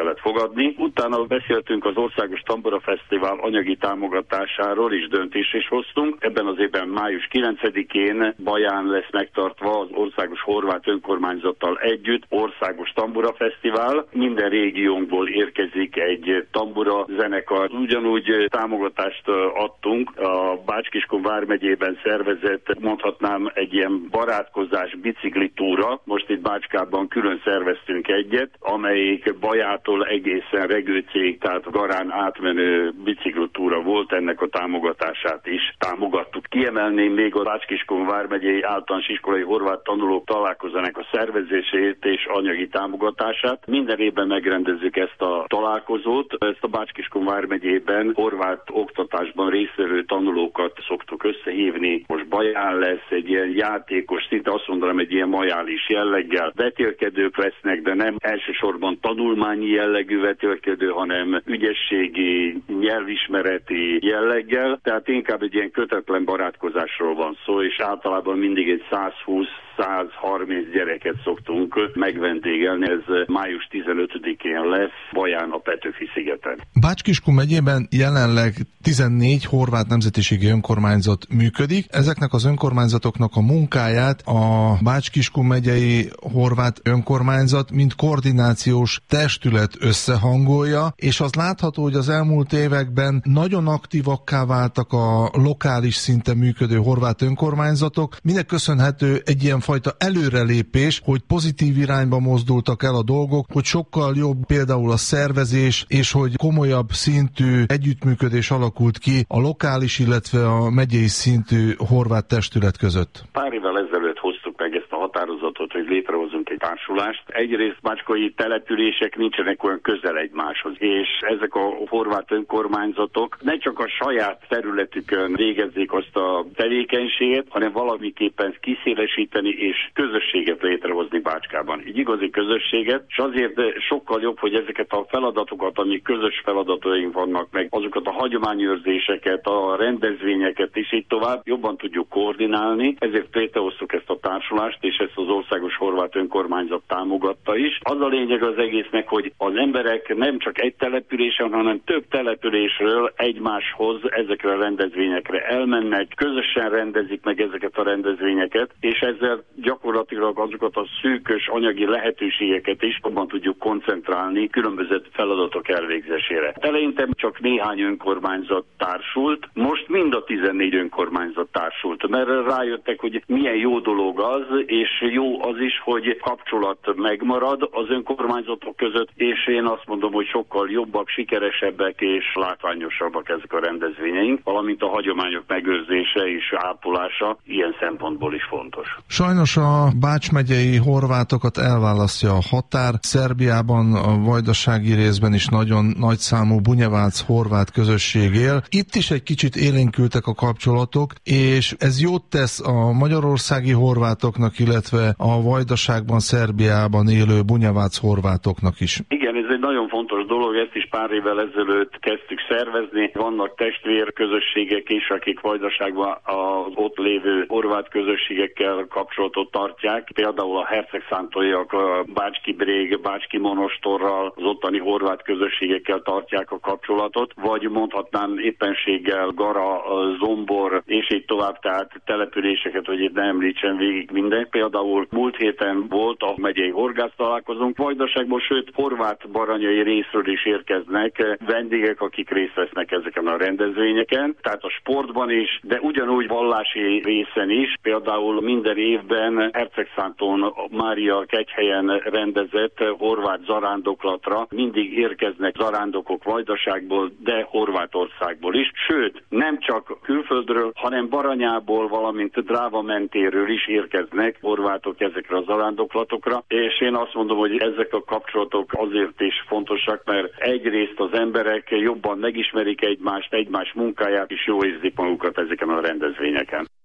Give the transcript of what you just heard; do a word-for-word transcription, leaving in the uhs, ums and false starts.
kellett fogadni. Utána beszéltünk az Országos Tambora Fesztivál anyagi támogatásáról, és döntést is hoztunk. Ebben az évben május kilencedikén Baján lesz megtartva az Országos Horvát Önkormányzattal együtt Országos Tambora Fesztivál. Minden régiónkból érkezik egy tambura zenekar. Ugyanúgy támogatást adtunk a Bács-Kiskun vármegyében szervezett, mondhatnám, egy ilyen barátkozás biciklitúra. Most itt Bácskában külön szerveztünk egyet, amelyik Bajától egészen Regőcéig, tehát Garán átmenő biciklitúra volt, ennek a támogatását is támogattuk. Kiemelném még a Bács-Kiskun vármegyei általános iskolai horvát tanulók találkozónak a szervezését és anyagi támogatását. Minden évben megrendezzük ezt a találkozót. Ezt a Bács-Kiskun vármegyében horvát oktatásban résztvevő tanulókat szoktuk összehívni. Most Baján lesz egy ilyen játékos, szinte azt mondanám, egy ilyen majális jelleggel. Vetélkedők lesznek, de nem elsősorban tanulmányi jellegű vetélkedő, hanem ügyességi, nyelvismereti jelleggel. Tehát inkább egy ilyen kötetlen barátkozásról van szó, és általában mindig egy százhúsz százharminc gyereket szoktunk megvendégelni. Ez május tizenötödikén lesz Baján a Petőfi-szigeten. Bács-Kiskun megyében jelenleg tizennégy horvát nemzetiségi önkormányzat működik. Ezeknek az önkormányzatoknak a munkáját a Bács-Kiskun megyei horvát önkormányzat mint koordinációs testület összehangolja, és az látható, hogy az elmúlt években nagyon aktívakká váltak a lokális szinten működő horvát önkormányzatok. Minek köszönhető egy ilyen fajta előrelépés, hogy pozitív irányba mozdultak el a dolgok, hogy sokkal jobb például a szervezés, és hogy komolyabb szintű együttműködés alakult ki a lokális, illetve a megyei szintű horvát testület között? Pár évvel ezelőtt hoztuk meg ezt a határozatot, hogy létrehozunk egy társulást. Egyrészt bácskai települések nincsenek olyan közel egymáshoz, és ezek a horvát önkormányzatok ne csak a saját területükön végezzék azt a tevékenységet, hanem valamiképpen kiszélesíteni és közösséget létrehozni Bácskában. Egy igazi közösséget, és azért sokkal jobb, hogy ezeket a feladatokat, amik közös feladataink vannak meg, azokat a hagyományőrzéseket, a rendezvényeket is így tovább jobban tudjuk koordinálni, ezért létrehoztuk ezt a társulást, és ezt az Országos Horvát Önkormányzat támogatta is. Az a lényeg az egésznek, hogy az emberek nem csak egy településen, hanem több településről egymáshoz ezekre a rendezvényekre elmennek, közösen rendezik meg ezeket a rendezvényeket, és ezzel gyakorlatilag azokat a szűkös anyagi lehetőségeket is jobban tudjuk koncentrálni különböző feladatok elvégzésére. Eleinte csak néhány önkormányzat társult, most mind a tizennégy önkormányzat társult, mert rájöttek, hogy milyen jó dolog az, és jó az is, hogy kapcsolat megmarad az önkormányzatok között, és én azt mondom, hogy sokkal jobbak, sikeresebbek és látványosabbak ezek a rendezvényeink, valamint a hagyományok megőrzése és ápolása ilyen szempontból is fontos. Sajnos a Bács megyei horvátokat elválasztja a határ. Szerbiában, a vajdasági részben is nagyon nagy számú bunyevác horvát közösség él. Itt is egy kicsit élénkültek a kapcsolatok, és ez jót tesz a magyarországi horvátoknak, illetve a vajdaságban, Szerbiában élő bunyevác horvátoknak is. Igen, ez egy nagyon fontos dolog, ezt is pár évvel ezelőtt kezdtük szervezni. Vannak testvérközösségek is, akik vajdaságban az ott lévő horvát közösségekkel kapcsolatot tartják. Például a hercegszántoliak, a Bácski Brég, Bácski Monostorral, az ottani horvát közösségekkel tartják a kapcsolatot, vagy mondhatnám éppenséggel Gara, Zombor, és így tovább, tehát településeket, hogy itt ne említsen végig minden. Például múlt héten volt a megyei horgász találkozónk Vajdaságból, sőt horvát baranyai részről is érkeznek vendégek, akik részt vesznek ezeken a rendezvényeken, tehát a sportban is, de ugyanúgy vallási részen is, például minden évben Hercegszánton Mária Kegyhelyen rendezett horvát zarándoklatra mindig érkeznek zarándokok Vajdaságból, de Horvátországból is, sőt, nem csak külföldről, hanem Baranyából, valamint Dráva mentéről is érkeznek horvátok ezekre a zarándoklatokra, és én azt mondom, hogy ezek a kapcsolatok azért is fontosak, mert egyrészt az emberek jobban megismerik egymást, egymás munkáját, és jól érzik magukat ezeken a rendezvényeken.